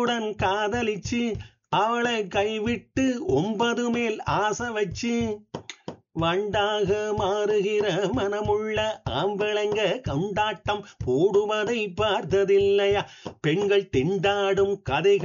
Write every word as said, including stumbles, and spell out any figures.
உடன் காதலிச்சு அவளை கைவிட்டு ஒன்பது மேல் ஆசை வச்சு வண்டாக மாறுகிற மனமுள்ள ஆம்பளங்க கொண்டாட்டம் போடுவதை பார்த்ததில்லையா? பெண்கள் திண்டாடும் கதைகள்